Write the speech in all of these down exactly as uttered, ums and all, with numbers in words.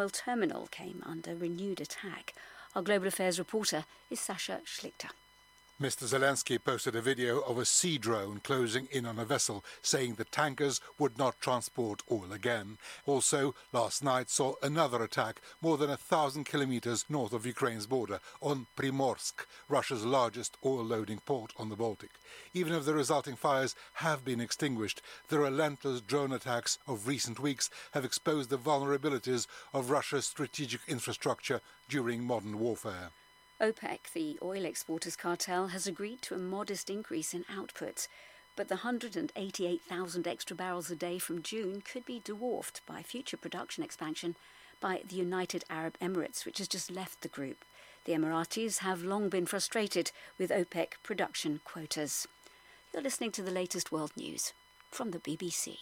oil terminal came under renewed attack. Our Global Affairs reporter is Sasha Schlichter. Mister Zelensky posted a video of a sea drone closing in on a vessel, saying the tankers would not transport oil again. Also, last night saw another attack more than a thousand kilometers north of Ukraine's border on Primorsk, Russia's largest oil-loading port on the Baltic. Even if the resulting fires have been extinguished, the relentless drone attacks of recent weeks have exposed the vulnerabilities of Russia's strategic infrastructure during modern warfare. OPEC, the oil exporters cartel, has agreed to a modest increase in output, but the one hundred eighty-eight thousand extra barrels a day from June could be dwarfed by future production expansion by the United Arab Emirates, which has just left the group. The Emiratis have long been frustrated with OPEC production quotas. You're listening to the latest world news from the B B C.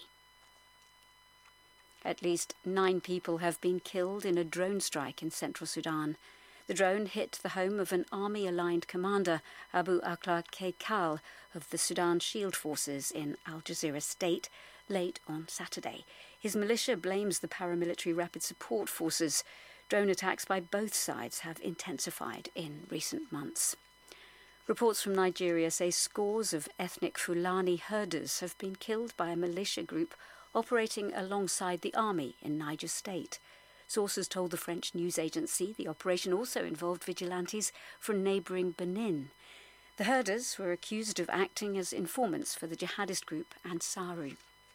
At least nine people have been killed in a drone strike in central Sudan. The drone hit the home of an army-aligned commander, Abu Akla Keikal, of the Sudan Shield Forces in Al Jazeera State, late on Saturday. His militia blames the paramilitary Rapid Support Forces. Drone attacks by both sides have intensified in recent months. Reports from Nigeria say scores of ethnic Fulani herders have been killed by a militia group operating alongside the army in Niger State. Sources told the French news agency the operation also involved vigilantes from neighbouring Benin. The herders were accused of acting as informants for the jihadist group Ansaru.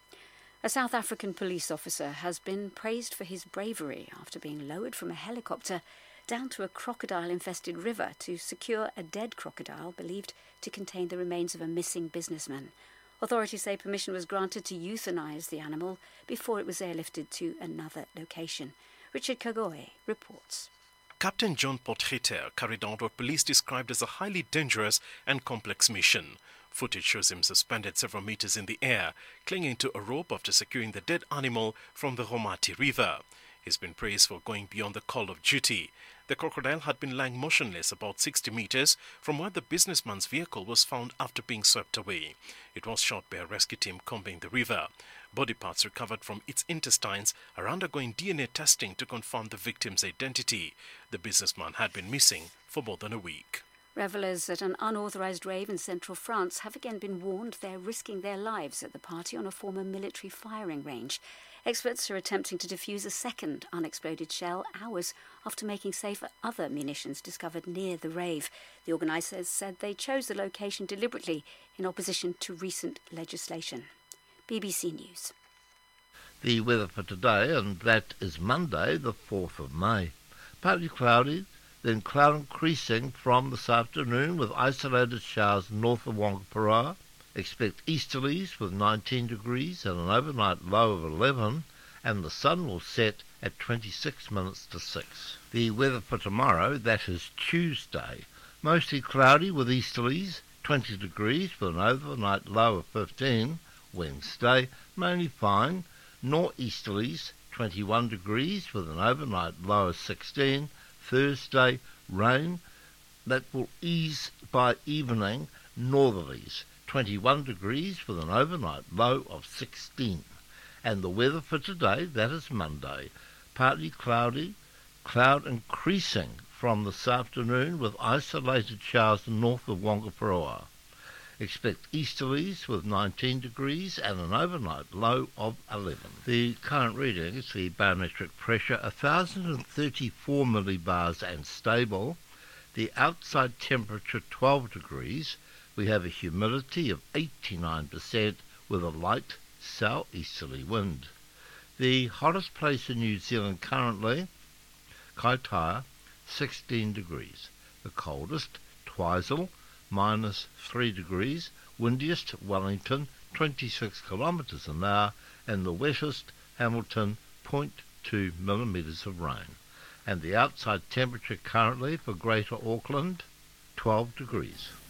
A South African police officer has been praised for his bravery after being lowered from a helicopter down to a crocodile-infested river to secure a dead crocodile believed to contain the remains of a missing businessman. Authorities say permission was granted to euthanise the animal before it was airlifted to another location. Richard Kagoe reports. Captain John Potgieter carried out what police described as a highly dangerous and complex mission. Footage shows him suspended several meters in the air, clinging to a rope after securing the dead animal from the Romati River. He's been praised for going beyond the call of duty. The crocodile had been lying motionless about sixty meters from where the businessman's vehicle was found after being swept away. It was shot by a rescue team combing the river. Body parts recovered from its intestines are undergoing D N A testing to confirm the victim's identity. The businessman had been missing for more than a week. Revellers at an unauthorised rave in central France have again been warned they're risking their lives at the party on a former military firing range. Experts are attempting to defuse a second unexploded shell hours after making safe other munitions discovered near the rave. The organisers said they chose the location deliberately in opposition to recent legislation. B B C News. The weather for today, and that is Monday, the fourth of May. Partly cloudy, then cloud increasing from this afternoon with isolated showers north of Wongaparoa. Expect easterlies with nineteen degrees and an overnight low of eleven, and the sun will set at twenty-six minutes to six. The weather for tomorrow, that is Tuesday, mostly cloudy with easterlies, twenty degrees with an overnight low of fifteen. Wednesday, mainly fine, northeasterlies, twenty-one degrees with an overnight low of sixteen. Thursday, rain, that will ease by evening, northerlies, twenty-one degrees with an overnight low of sixteen. And the weather for today, that is Monday, partly cloudy, cloud increasing from this afternoon with isolated showers north of Wongaparoa. Expect easterlies with nineteen degrees and an overnight low of eleven. The current reading is the barometric pressure one thousand thirty-four millibars and stable. The outside temperature twelve degrees. We have a humidity of eighty-nine percent with a light southeasterly wind. The hottest place in New Zealand currently, Kaitaia, sixteen degrees. The coldest, Twizel, minus three degrees. Windiest, Wellington, twenty-six kilometres an hour. And the wettest, Hamilton, zero point two millimetres of rain. And the outside temperature currently for Greater Auckland, twelve degrees.